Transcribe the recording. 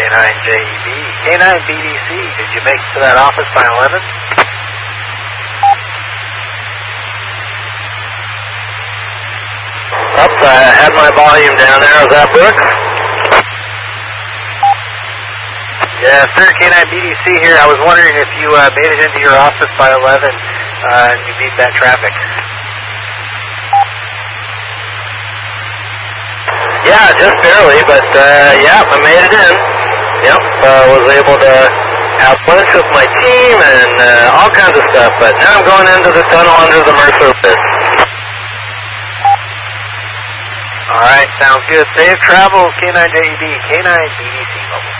K9JEB. K9BDC, did you make it to that office by 11? Oops, I had my volume down there. Is that Brooks? Yeah, sir, K9BDC here. I was wondering if you made it into your office by 11 and you beat that traffic. Yeah, just barely, but yeah, I made it in. Yep, was able to have lunch with my team and all kinds of stuff, but now I'm going into the tunnel under the Mercer Bridge. Alright, sounds good. Safe travels, K9JEB, K9BDC.